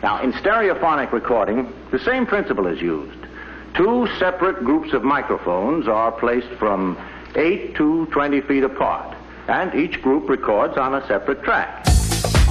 Now, in stereophonic recording, the same principle is used. Two separate groups of microphones are placed from 8 to 20 feet apart, and each group records on a separate track.